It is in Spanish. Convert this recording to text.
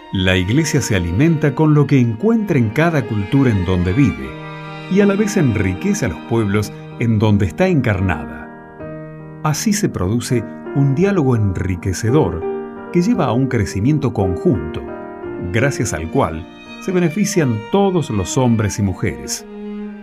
La Iglesia se alimenta con lo que encuentra en cada cultura en donde vive y a la vez enriquece a los pueblos en donde está encarnada. Así se produce un diálogo enriquecedor que lleva a un crecimiento conjunto, gracias al cual se benefician todos los hombres y mujeres.